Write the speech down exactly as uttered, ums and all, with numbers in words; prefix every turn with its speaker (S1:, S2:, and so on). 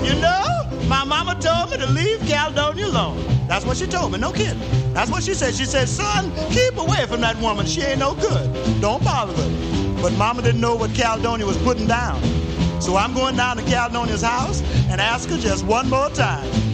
S1: You know, my mama told me to leave Caledonia alone. That's what she told me, no kidding. That's what she said. She said, son, keep away from that woman. She ain't no good. Don't bother with her. But mama didn't know what Caledonia was putting down. So I'm going down to Caledonia's house and ask her just one more time.